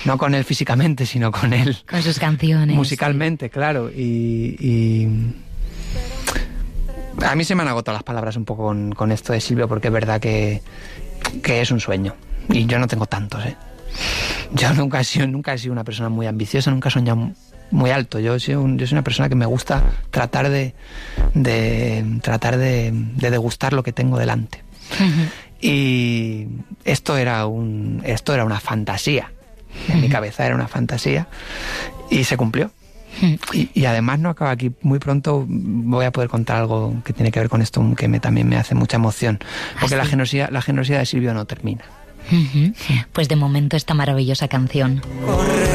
No con él físicamente, sino con él. Con sus canciones. Musicalmente, claro. Y a mí se me han agotado las palabras un poco con esto de Silvio, porque es verdad que es un sueño. Y yo no tengo tantos, ¿eh? Yo nunca he sido una persona muy ambiciosa, nunca he soñado muy alto. Yo soy una persona que me gusta tratar de degustar lo que tengo delante. Uh-huh. Y esto era una fantasía. En mi cabeza era una fantasía y se cumplió. Y además no acaba aquí. Muy pronto voy a poder contar algo que tiene que ver con esto, que también me hace mucha emoción, porque la generosidad de Silvio no termina. Pues de momento esta maravillosa canción.